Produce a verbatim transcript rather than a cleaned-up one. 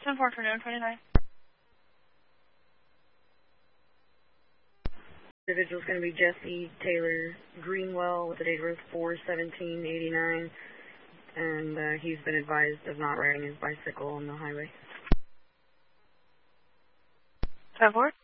ten four afternoon, twenty-nine. Individual's going to be Jesse Taylor Greenwell with the date of birth four seventeen eighty-nine, and uh, he's been advised of not riding his bicycle on the highway. ten four.